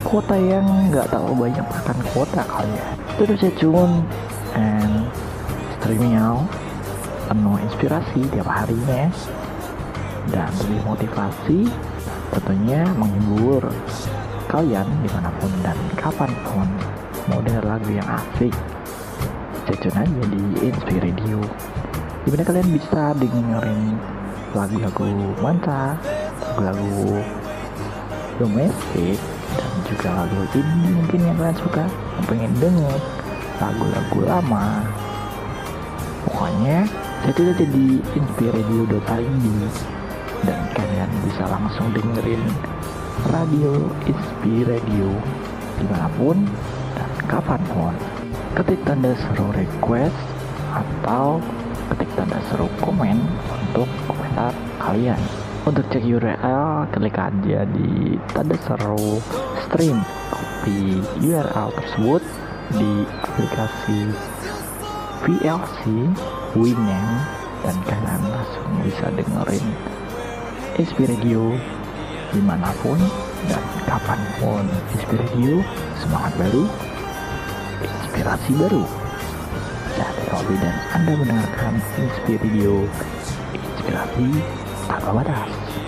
kota yang nggak terlalu banyak makan kota kali ya. Terus stay tune and streaming out, penuh inspirasi tiap harinya dan lebih motivasi, tentunya menghibur kalian dimanapun dan kapanpun. Mau denger lagu yang asik, stay tune aja di Inspire Radio, dimana kalian bisa dengerin lagu-lagu manca, lagu domestik, dan juga lagu indie mungkin yang kalian suka, yang pengen denger lagu-lagu lama. Pokoknya itu aja di inspireradio.id dan kalian bisa langsung dengerin radio Inspire Radio dimanapun dan kapanpun. Ketik tanda seru request atau ketik tanda seru komen untuk komentar kalian. Untuk cek URL, klik aja di tanda seru stream, copy URL tersebut di aplikasi VLC Winamp dan kalian langsung bisa dengerin Inspire Radio dimanapun dan kapanpun. Inspire Radio, semangat baru, inspirasi baru. Saya Robi dan Anda mendengarkan Inspire Radio, inspirasi tanpa batas.